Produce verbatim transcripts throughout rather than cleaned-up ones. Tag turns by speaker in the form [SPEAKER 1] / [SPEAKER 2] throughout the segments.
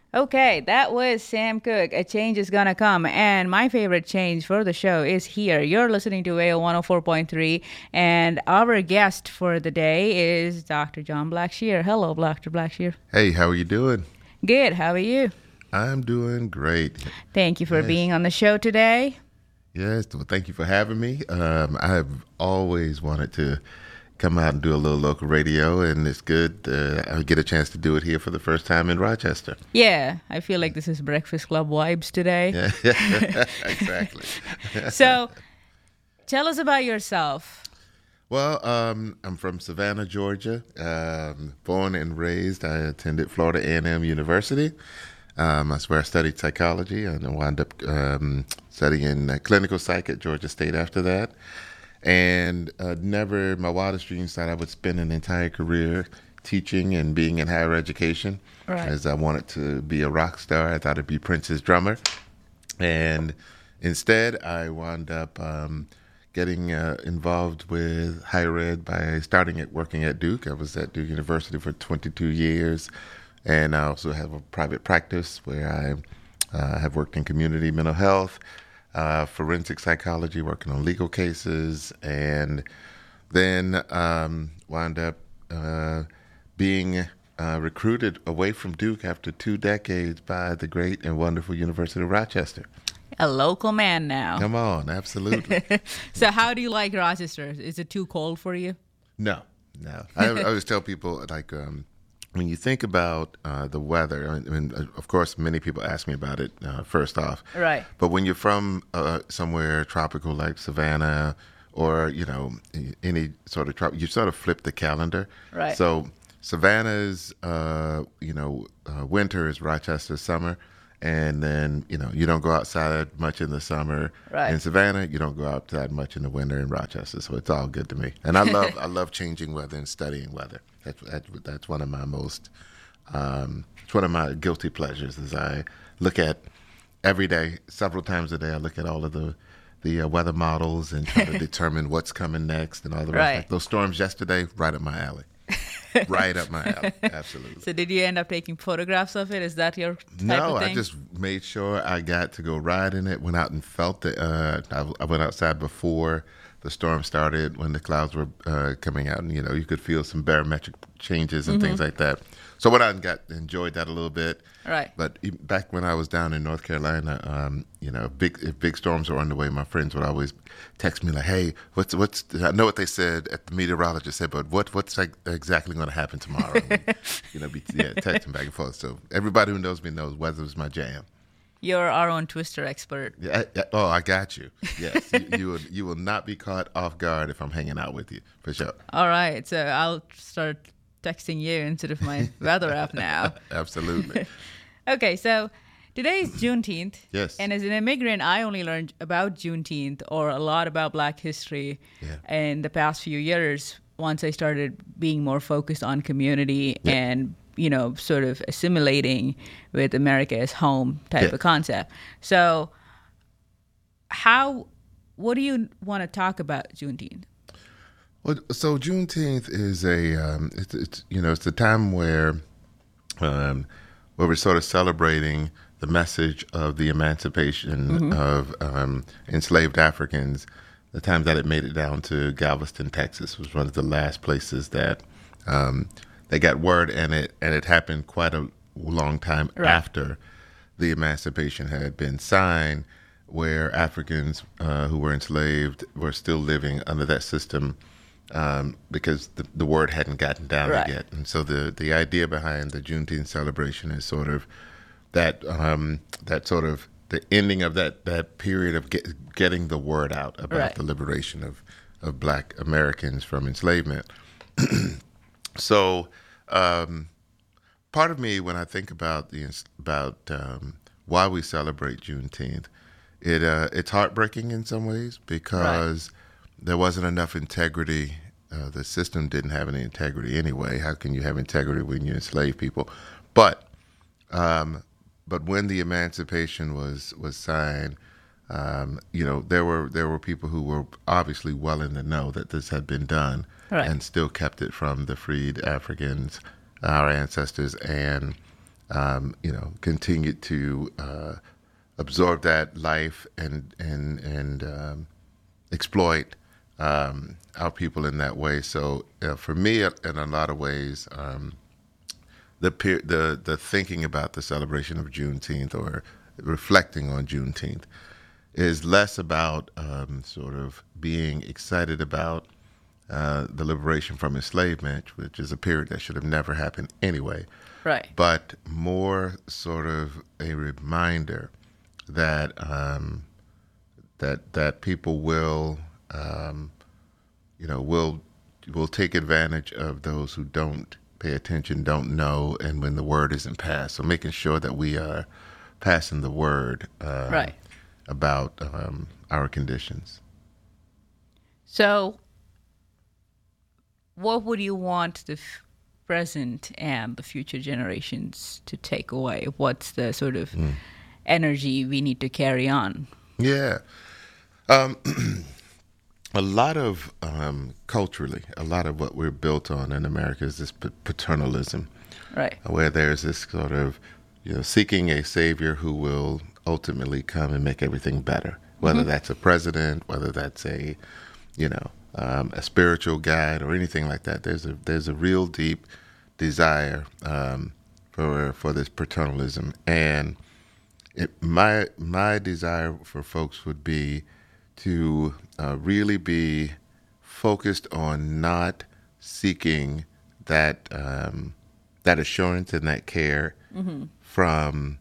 [SPEAKER 1] Okay, that was Sam Cooke. A change is gonna come. And my favorite change for the show is here. You're listening to A O one oh four point three, and our guest for the day is Doctor John Blackshear. Hello, Doctor Blackshear.
[SPEAKER 2] Hey, how are you doing?
[SPEAKER 1] Good, how are you?
[SPEAKER 2] I'm doing great.
[SPEAKER 1] Thank you for
[SPEAKER 2] Yes,
[SPEAKER 1] being on the show today.
[SPEAKER 2] yes. Well, thank you for having me. Um, I have always wanted to come out and do a little local radio, and it's good. Uh, I get a chance to do it here for the first time in Rochester.
[SPEAKER 1] Yeah, I feel like this is Breakfast Club vibes today.
[SPEAKER 2] Yeah, exactly.
[SPEAKER 1] So, tell us about yourself.
[SPEAKER 2] Well, um, I'm from Savannah, Georgia. Um, born and raised. I attended Florida A and M University. Um, that's where I studied psychology, and I wound up um, studying uh, clinical psych at Georgia State after that. And uh, never, my wildest dreams thought I would spend an entire career teaching and being in higher education,
[SPEAKER 1] Right.
[SPEAKER 2] as I wanted to be a rock star. I thought I'd be Prince's drummer. And instead, I wound up um, getting uh, involved with higher ed by starting at working at Duke. I was at Duke University for twenty-two years, and I also have a private practice where I uh, have worked in community mental health, uh, forensic psychology, working on legal cases, and then um, wound up uh, being uh, recruited away from Duke after two decades by the great and wonderful University of Rochester.
[SPEAKER 1] A local man now.
[SPEAKER 2] Come on, absolutely.
[SPEAKER 1] So, how do you like Rochester? Is it too cold for you?
[SPEAKER 2] No, no. I, I always tell people, like, um, when you think about uh, the weather, I mean, uh, of course, many people ask me about it uh, first off.
[SPEAKER 1] Right.
[SPEAKER 2] But when you're from uh, somewhere tropical like Savannah or, you know, any sort of trop, you sort of flip the calendar.
[SPEAKER 1] Right.
[SPEAKER 2] So Savannah's, uh, you know, uh, winter is Rochester's summer. And then, you know, you don't go outside much in the summer
[SPEAKER 1] Right.
[SPEAKER 2] in Savannah. You don't go outside much in the winter in Rochester. So it's all good to me. And I love I love changing weather and studying weather. That's that's, that's one of my most um, it's one of my guilty pleasures. As I look at every day, several times a day, I look at all of the the uh, weather models and try to determine what's coming next and all the rest.
[SPEAKER 1] Right.
[SPEAKER 2] Like those storms yesterday, right up my alley. Right up my alley. Absolutely.
[SPEAKER 1] So, did you end up taking photographs of it? Is that your type
[SPEAKER 2] No,
[SPEAKER 1] of
[SPEAKER 2] I
[SPEAKER 1] thing?
[SPEAKER 2] just made sure I got to go ride in it. Went out and felt it. Uh, I, I went outside before the storm started when the clouds were uh, coming out, and you know you could feel some barometric changes and things like that. So went out and got enjoyed that a little bit.
[SPEAKER 1] Right.
[SPEAKER 2] But e- back when I was down in North Carolina, um, you know, big if big storms were underway, my friends would always text me like, "Hey, what's what's?" I know what they said at the meteorologist said, but what what's like exactly going to happen tomorrow? And, you know, be yeah, texting back and forth. So everybody who knows me knows weather is my jam.
[SPEAKER 1] You're our own twister expert.
[SPEAKER 2] Yeah, I, I- oh, I got you. Yes, you, you will you will not be caught off guard if I'm hanging out with you for sure.
[SPEAKER 1] All right. So, I'll start texting you instead of my weather app now.
[SPEAKER 2] Absolutely.
[SPEAKER 1] Okay. So, today is Juneteenth.
[SPEAKER 2] Yes.
[SPEAKER 1] And as an immigrant, I only learned about Juneteenth or a lot about Black history
[SPEAKER 2] Yeah.
[SPEAKER 1] in the past few years once I started being more focused on community
[SPEAKER 2] Yeah.
[SPEAKER 1] and, you know, sort of assimilating with America as home type
[SPEAKER 2] Yeah.
[SPEAKER 1] of concept. So, how, what do you want to talk about Juneteenth?
[SPEAKER 2] Well, so Juneteenth is a um, it's, it's you know it's a time where um, where we're sort of celebrating the message of the emancipation of um, enslaved Africans. The time that it made it down to Galveston, Texas, was one of the last places that um, they got word, and it and it happened quite a long time
[SPEAKER 1] Right.
[SPEAKER 2] after the emancipation had been signed, where Africans uh, who were enslaved were still living under that system um, because the, the word hadn't gotten down
[SPEAKER 1] Right.
[SPEAKER 2] yet. And so the, the idea behind the Juneteenth celebration is sort of that um, that sort of the ending of that, that period of get, getting the word out about
[SPEAKER 1] Right.
[SPEAKER 2] the liberation of, of Black Americans from enslavement. So um, part of me, when I think about the about um, why we celebrate Juneteenth, it uh, it's heartbreaking in some ways because there wasn't enough integrity. Uh, the system didn't have any integrity anyway. How can you have integrity when you enslave people? But um, but when the emancipation was was signed, um, you know there were there were people who were obviously well in the know that this had been done,
[SPEAKER 1] Right.
[SPEAKER 2] and still kept it from the freed Africans, our ancestors, and um, you know, continued to uh, absorb that life and and and um, exploit um, our people in that way. So uh, for me, in a lot of ways, um, the pe- the the thinking about the celebration of Juneteenth or reflecting on Juneteenth is less about um, sort of being excited about uh, the liberation from enslavement, which is a period that should have never happened anyway,
[SPEAKER 1] Right.
[SPEAKER 2] but more sort of a reminder that um, that that people will, um, you know, will will take advantage of those who don't pay attention, don't know, and when the word isn't passed. So making sure that we are passing the word uh,
[SPEAKER 1] Right.
[SPEAKER 2] about um, our conditions.
[SPEAKER 1] So, what would you want the f- present and the future generations to take away? What's the sort of
[SPEAKER 2] Mm.
[SPEAKER 1] energy we need to carry on?
[SPEAKER 2] Yeah. Um, a lot of, um, culturally, a lot of what we're built on in America is this p- paternalism,
[SPEAKER 1] Right.
[SPEAKER 2] where there's this sort of, you know, seeking a savior who will ultimately come and make everything better, whether that's a president, whether that's a, you know, um, a spiritual guide or anything like that. There's a there's a real deep desire um, for for this paternalism, and it, my my desire for folks would be to uh, really be focused on not seeking that um, that assurance and that care from,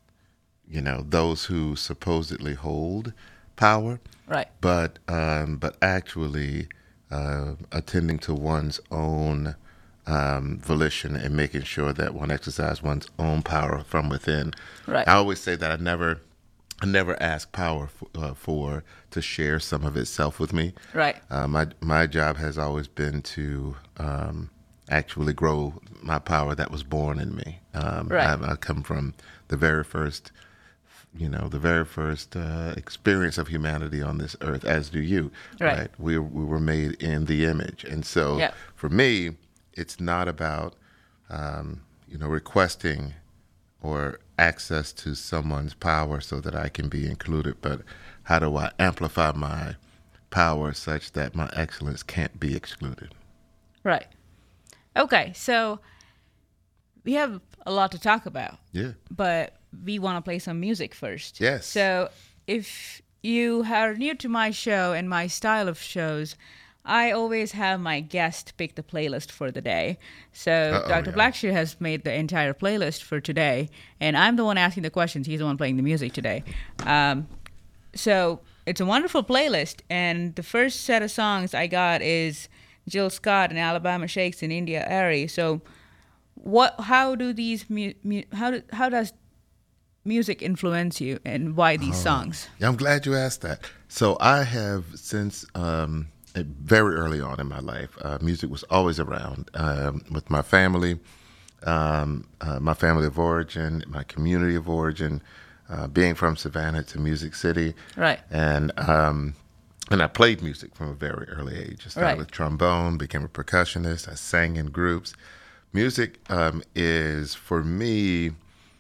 [SPEAKER 2] you know, those who supposedly hold power,
[SPEAKER 1] Right.
[SPEAKER 2] but um, but actually uh, attending to one's own um, volition and making sure that one exercises one's own power from within.
[SPEAKER 1] Right.
[SPEAKER 2] I always say that I never, I never ask power for, uh, for to share some of itself with me.
[SPEAKER 1] Right.
[SPEAKER 2] Uh, my my job has always been to um, actually grow my power that was born in me. Um,
[SPEAKER 1] Right.
[SPEAKER 2] I, I come from the very first, you know, the very first uh, experience of humanity on this earth, as do you.
[SPEAKER 1] Right.
[SPEAKER 2] We we were made in the image, and so
[SPEAKER 1] Yeah.
[SPEAKER 2] for me, it's not about um, you know requesting or access to someone's power so that I can be included, but how do I amplify my power such that my excellence can't be excluded?
[SPEAKER 1] Right. Okay. So we have a lot to talk about,
[SPEAKER 2] Yeah.
[SPEAKER 1] but we want to play some music first.
[SPEAKER 2] Yes.
[SPEAKER 1] So if you are new to my show and my style of shows, I always have my guest pick the playlist for the day. So
[SPEAKER 2] Uh-oh,
[SPEAKER 1] doctor
[SPEAKER 2] yeah.
[SPEAKER 1] Blackshear has made the entire playlist for today, and I'm the one asking the questions. He's the one playing the music today. Um, so it's a wonderful playlist, and the first set of songs I got is Jill Scott and Alabama Shakes and India Airy. So what? How do these mu- mu- how do, how does music influence you, and why these songs?
[SPEAKER 2] Yeah, I'm glad you asked that. So I have since um, uh, very early on in my life, uh, music was always around um, with my family, um, uh, my family of origin, my community of origin, uh, being from Savannah to Music City,
[SPEAKER 1] Right.
[SPEAKER 2] and um, and I played music from a very early age. I started
[SPEAKER 1] Right.
[SPEAKER 2] with trombone, became a percussionist. I sang in groups. Music um, is for me.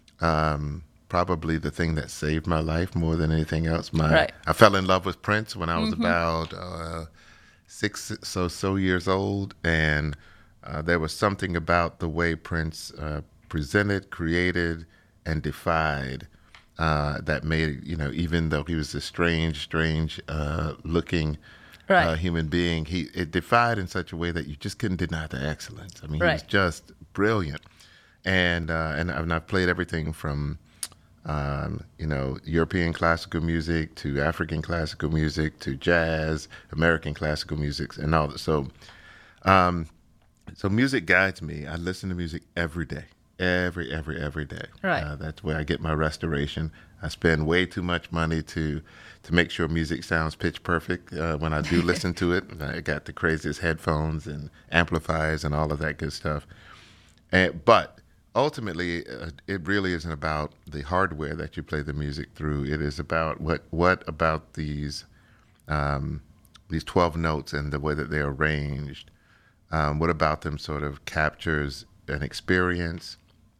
[SPEAKER 2] Um, probably the thing that saved my life more than anything else. My
[SPEAKER 1] Right.
[SPEAKER 2] I fell in love with Prince when I was about uh, six so so years old, and uh, there was something about the way Prince uh, presented, created, and defied uh, that made, you know, even though he was a strange, strange uh, looking
[SPEAKER 1] Right.
[SPEAKER 2] uh, human being, he it defied in such a way that you just couldn't deny the excellence. I mean, he was
[SPEAKER 1] Right.
[SPEAKER 2] just brilliant, and uh, and, and I've played everything from um, you know, European classical music to African classical music to jazz, American classical music, and all that. So, um, so music guides me. I listen to music every day, every, every, every day.
[SPEAKER 1] Right.
[SPEAKER 2] Uh, that's where I get my restoration. I spend way too much money to to make sure music sounds pitch perfect uh, when I do listen to it. I got the craziest headphones and amplifiers and all of that good stuff. And, but ultimately, uh, it really isn't about the hardware that you play the music through. It is about what what about these um, these twelve notes and the way that they're arranged. Um, what about them sort of captures an experience,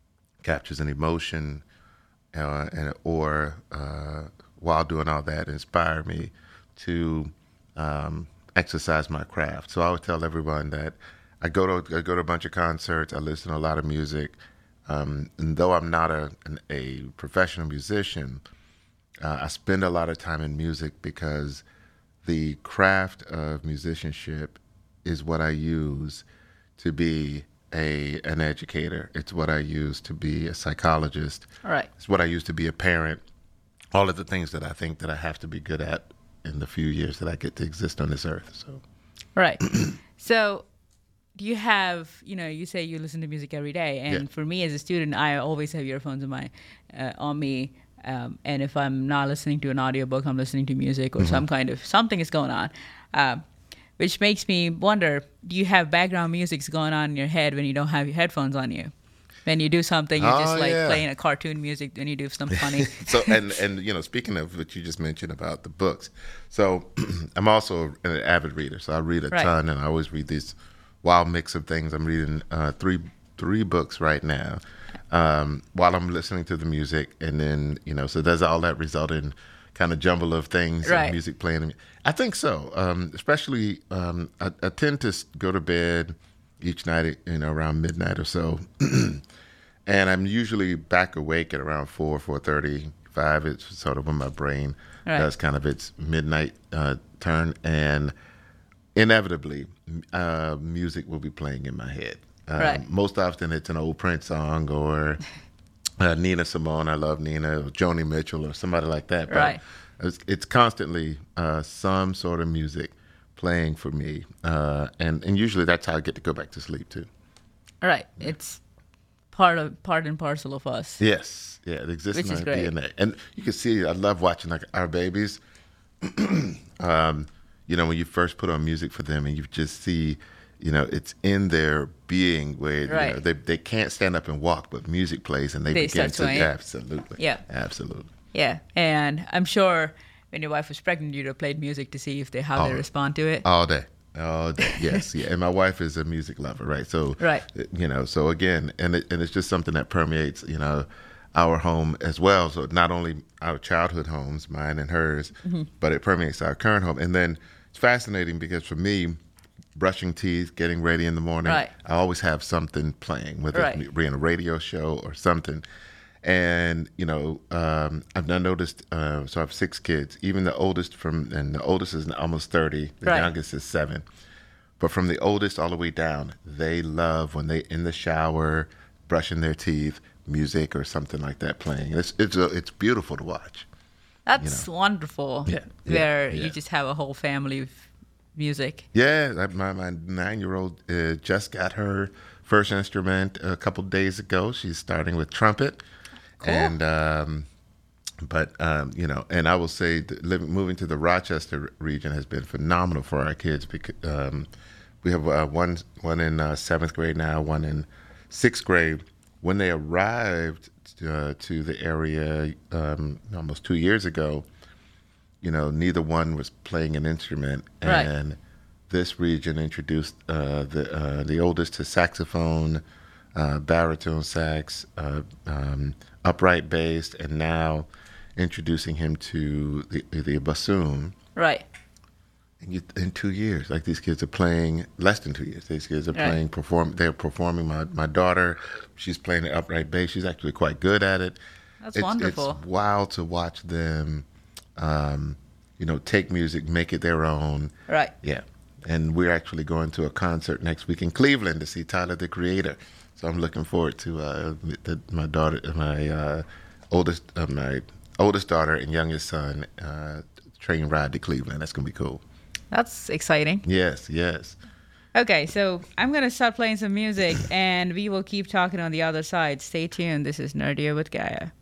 [SPEAKER 2] captures an emotion, uh, and or uh, while doing all that, inspire me to um, exercise my craft. So I would tell everyone that I go to I go to a bunch of concerts. I listen to a lot of music. Um, and though I'm not a an, a professional musician, uh, I spend a lot of time in music because the craft of musicianship is what I use to be a an educator. It's what I use to be a psychologist.
[SPEAKER 1] All right.
[SPEAKER 2] It's what I use to be a parent. All of the things that I think that I have to be good at in the few years that I get to exist on this earth. So,
[SPEAKER 1] right. So, do you have, you know, you say you listen to music every day, and
[SPEAKER 2] yeah.
[SPEAKER 1] for me as a student, I always have earphones on my uh, on me. Um, and if I'm not listening to an audiobook, I'm listening to music or mm-hmm. some kind of something is going on. Um, which makes me wonder, do you have background music going on in your head when you don't have your headphones on you? When you do something, you're
[SPEAKER 2] oh,
[SPEAKER 1] just like
[SPEAKER 2] yeah.
[SPEAKER 1] playing a cartoon music when you do something funny.
[SPEAKER 2] so, and, and, you know, speaking of what you just mentioned about the books, so I'm also an avid reader. So I read a
[SPEAKER 1] right.
[SPEAKER 2] ton, and I always read these wild mix of things. I'm reading uh, three three books right now um, while I'm listening to the music. And then, you know, so does all that result in kind of jumble of things,
[SPEAKER 1] right.
[SPEAKER 2] and music playing? I think so. Um, especially, um, I, I tend to go to bed each night, you know, around midnight or so. And I'm usually back awake at around four, four thirty, five. It's sort of when my brain right. does kind of its midnight uh, turn. And inevitably, uh, music will be playing in my head. Um,
[SPEAKER 1] right.
[SPEAKER 2] Most often it's an old Prince song or uh, Nina Simone. I love Nina, or Joni Mitchell or somebody like that. But
[SPEAKER 1] right.
[SPEAKER 2] it's, it's constantly uh, some sort of music playing for me. Uh, and, and usually that's how I get to go back to sleep too.
[SPEAKER 1] All right. Yeah. It's part of part and parcel of us.
[SPEAKER 2] Yes. Yeah, it exists
[SPEAKER 1] Which
[SPEAKER 2] in
[SPEAKER 1] is
[SPEAKER 2] our
[SPEAKER 1] great.
[SPEAKER 2] D N A. And you can see, I love watching like our babies. um, you know, when you first put on music for them and you just see, you know, it's in their being where
[SPEAKER 1] right.
[SPEAKER 2] you know, they they can't stand up and walk, but music plays and they,
[SPEAKER 1] they
[SPEAKER 2] begin to.
[SPEAKER 1] Yeah,
[SPEAKER 2] absolutely.
[SPEAKER 1] Yeah.
[SPEAKER 2] Absolutely.
[SPEAKER 1] Yeah. And I'm sure when your wife was pregnant, you'd have played music to see if they how
[SPEAKER 2] all,
[SPEAKER 1] they respond to it.
[SPEAKER 2] All day. All day. Yes. Yeah. And my wife is a music lover, right? So,
[SPEAKER 1] right.
[SPEAKER 2] you know, so again, and it, and it's just something that permeates, you know, our home as well. So not only our childhood homes, mine and hers, mm-hmm. but it permeates our current home. And then it's fascinating because for me, brushing teeth, getting ready in the morning,
[SPEAKER 1] right.
[SPEAKER 2] I always have something playing, whether
[SPEAKER 1] right.
[SPEAKER 2] it's being a radio show or something. And, you know, um, I've now noticed, uh, so I have six kids, even the oldest from, and the oldest is almost thirty, the
[SPEAKER 1] right.
[SPEAKER 2] youngest is seven. But from the oldest all the way down, they love when they in the shower, brushing their teeth, music or something like that playing. It's it's uh, it's beautiful to watch.
[SPEAKER 1] That's
[SPEAKER 2] you know?
[SPEAKER 1] wonderful.
[SPEAKER 2] Yeah,
[SPEAKER 1] where
[SPEAKER 2] yeah,
[SPEAKER 1] you
[SPEAKER 2] yeah.
[SPEAKER 1] just have a whole family of music.
[SPEAKER 2] Yeah, my my nine-year-old uh, just got her first instrument a couple days ago. She's starting with trumpet,
[SPEAKER 1] cool.
[SPEAKER 2] and um, but um, you know, and I will say, that living moving to the Rochester region has been phenomenal for our kids because um, we have uh, one one in uh, seventh grade now, one in sixth grade. When they arrived uh, to the area um, almost two years ago, you know, neither one was playing an instrument, and
[SPEAKER 1] right.
[SPEAKER 2] this region introduced uh, the uh, the oldest to saxophone, uh, baritone sax, uh, um, upright bass, and now introducing him to the the bassoon.
[SPEAKER 1] Right.
[SPEAKER 2] And you, in two years, like these kids are playing, less than two years, these kids are
[SPEAKER 1] right.
[SPEAKER 2] playing, perform. They're performing. My my daughter, she's playing the upright bass. She's actually quite good at it.
[SPEAKER 1] That's
[SPEAKER 2] it's,
[SPEAKER 1] wonderful.
[SPEAKER 2] It's wild to watch them, um, you know, take music, make it their own.
[SPEAKER 1] Right.
[SPEAKER 2] Yeah. And we're actually going to a concert next week in Cleveland to see Tyler, the Creator. So I'm looking forward to uh, the, my daughter, my uh, oldest, uh, my oldest daughter and youngest son uh, train ride to Cleveland. That's gonna be cool.
[SPEAKER 1] That's exciting.
[SPEAKER 2] Yes, yes.
[SPEAKER 1] Okay, so I'm going to start playing some music, and we will keep talking on the other side. Stay tuned. This is Nerdier with Gaia.